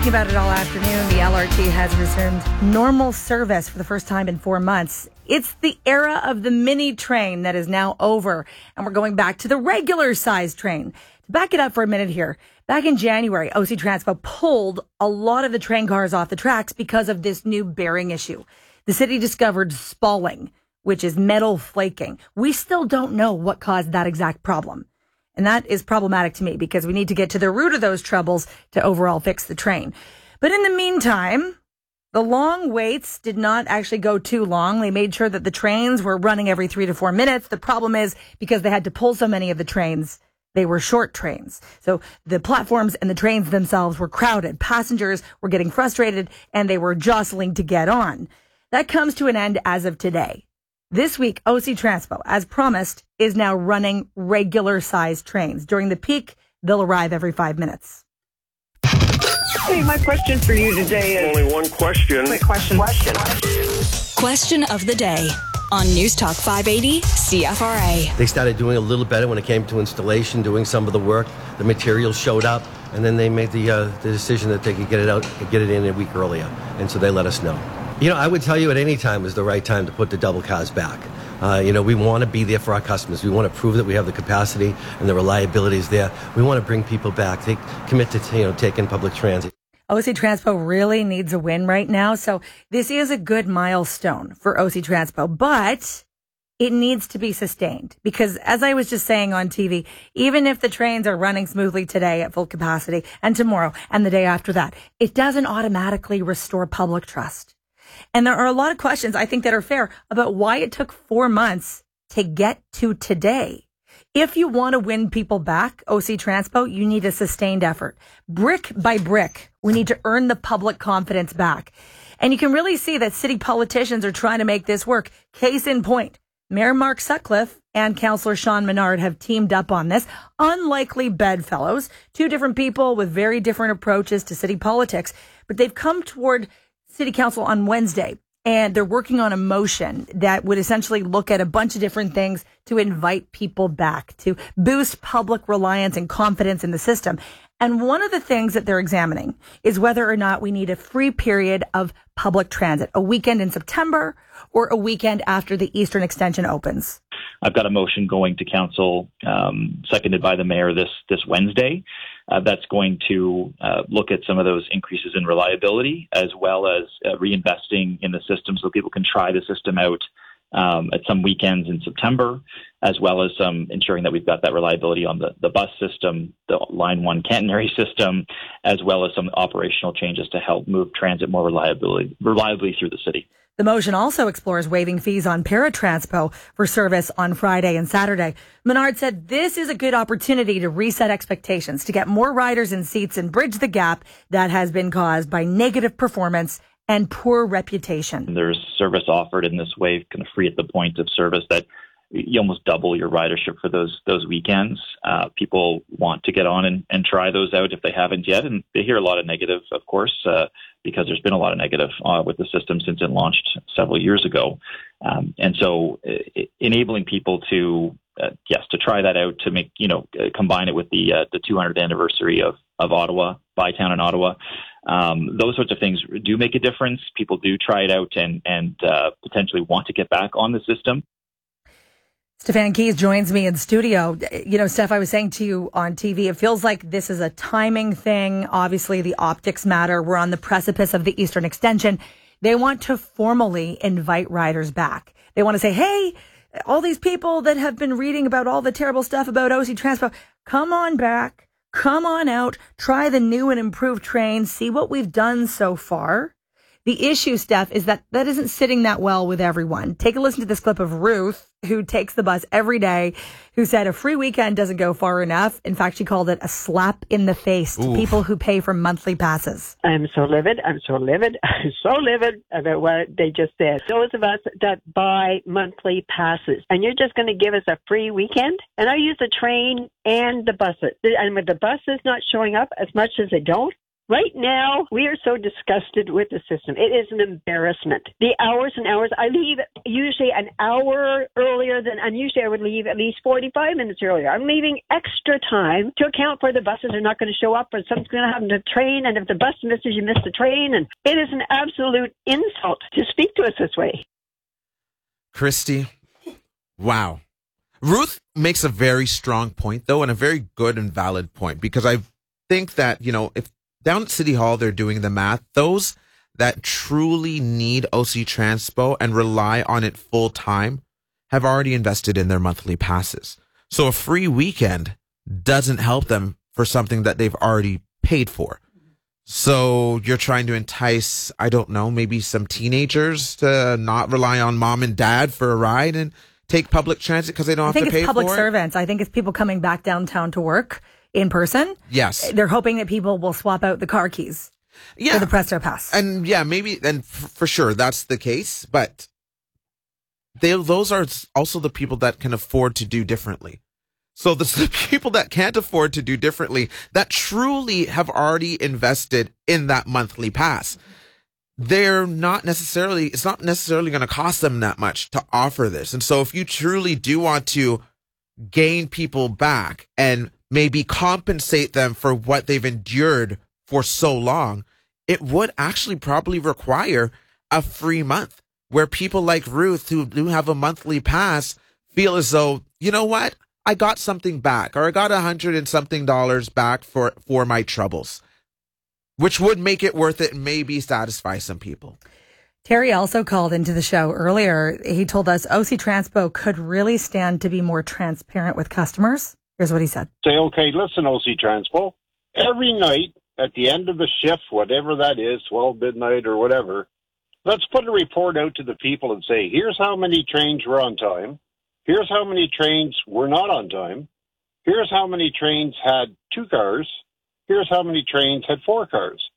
talking about it all afternoon. The LRT has resumed normal service for the first time in 4 months. It's the era of the mini train that is now over, and we're going back to the regular size train. To back it up for a minute here, back in January, OC Transpo pulled a lot of the train cars off the tracks because of this new bearing issue. The city discovered spalling, which is metal flaking. We still don't know what caused that exact problem. And that is problematic to me because we need to get to the root of those troubles to overall fix the train. But in the meantime, the long waits did not actually go too long. They made sure that the trains were running every 3 to 4 minutes. The problem is because they had to pull so many of the trains, they were short trains. So the platforms and the trains themselves were crowded. Passengers were getting frustrated and they were jostling to get on. That comes to an end as of today. This week, OC Transpo, as promised, is now running regular-sized trains. During the peak, they'll arrive every 5 minutes. Hey, my question for you today is... Only one question. Quick question. Question of the day on News Talk 580 CFRA. They started doing a little better when it came to installation, doing some of the work. The materials showed up, and then they made the decision that they could get it in a week earlier. And so they let us know. You know, I would tell you at any time is the right time to put the double cars back. We want to be there for our customers. We want to prove that we have the capacity and the reliability is there. We want to bring people back. They commit to, taking public transit. OC Transpo really needs a win right now. So this is a good milestone for OC Transpo, but it needs to be sustained because as I was just saying on TV, even if the trains are running smoothly today at full capacity and tomorrow and the day after that, it doesn't automatically restore public trust. And there are a lot of questions, I think, that are fair about why it took 4 months to get to today. If you want to win people back, OC Transpo, you need a sustained effort. Brick by brick, we need to earn the public confidence back. And you can really see that city politicians are trying to make this work. Case in point, Mayor Mark Sutcliffe and Councillor Sean Menard have teamed up on this. Unlikely bedfellows, two different people with very different approaches to city politics, but they've come toward City Council on Wednesday, and they're working on a motion that would essentially look at a bunch of different things to invite people back, to boost public reliance and confidence in the system. And one of the things that they're examining is whether or not we need a free period of public transit, a weekend in September or a weekend after the Eastern Extension opens. I've got a motion going to council, seconded by the mayor this Wednesday. That's going to look at some of those increases in reliability, as well as reinvesting in the system so people can try the system out at some weekends in September, as well as ensuring that we've got that reliability on the bus system, the Line 1 Cantonary system, as well as some operational changes to help move transit more reliably through the city. The motion also explores waiving fees on Paratranspo for service on Friday and Saturday. Menard said this is a good opportunity to reset expectations, to get more riders in seats and bridge the gap that has been caused by negative performance and poor reputation. There's service offered in this way, kind of free at the point of service, that you almost double your ridership for those weekends. People want to get on and try those out if they haven't yet. And they hear a lot of negative, of course, because there's been a lot of negative with the system since it launched several years ago. And so enabling people to try that out, to make, combine it with the 200th anniversary of Ottawa, Bytown in Ottawa. Those sorts of things do make a difference. People do try it out and potentially want to get back on the system. Stefan Keys joins me in studio. Steph, I was saying to you on TV, it feels like this is a timing thing. Obviously, the optics matter. We're on the precipice of the Eastern Extension. They want to formally invite riders back. They want to say, hey, all these people that have been reading about all the terrible stuff about OC Transpo, come on back, come on out, try the new and improved train, see what we've done so far. The issue, Steph, is that isn't sitting that well with everyone. Take a listen to this clip of Ruth, who takes the bus every day, who said a free weekend doesn't go far enough. In fact, she called it a slap in the face to people who pay for monthly passes. I'm so livid about what they just said. Those of us that buy monthly passes, and you're just going to give us a free weekend? And I use the train and the buses. And with the buses not showing up as much as they don't, Right now, we are so disgusted with the system. It is an embarrassment. The hours and hours. I leave usually an hour earlier and usually I would leave at least 45 minutes earlier. I'm leaving extra time to account for the buses are not going to show up or something's going to happen to the train. And if the bus misses, you miss the train. And it is an absolute insult to speak to us this way. Christy, wow. Ruth makes a very strong point, though, and a very good and valid point, because I think that, if down at City Hall they're doing the math, those that truly need OC Transpo and rely on it full time have already invested in their monthly passes. So a free weekend doesn't help them for something that they've already paid for. So you're trying to entice, I don't know, maybe some teenagers to not rely on mom and dad for a ride and take public transit because they don't have to pay for it? I think it's public servants. I think it's people coming back downtown to work in person. Yes. They're hoping that people will swap out the car keys for the Presto Pass. And maybe, and for sure, that's the case. But those are also the people that can afford to do differently. So the people that can't afford to do differently, that truly have already invested in that monthly pass, it's not necessarily going to cost them that much to offer this. And so if you truly do want to gain people back and maybe compensate them for what they've endured for so long, it would actually probably require a free month where people like Ruth, who do have a monthly pass, feel as though, you know what, I got something back, or I got $100 and something back for my troubles, which would make it worth it and maybe satisfy some people. Terry also called into the show earlier. He told us OC Transpo could really stand to be more transparent with customers. Here's what he said. Say, okay, listen, OC Transpo, every night at the end of the shift, whatever that is, 12 midnight or whatever, let's put a report out to the people and say, here's how many trains were on time. Here's how many trains were not on time. Here's how many trains had 2 cars. Here's how many trains had 4 cars.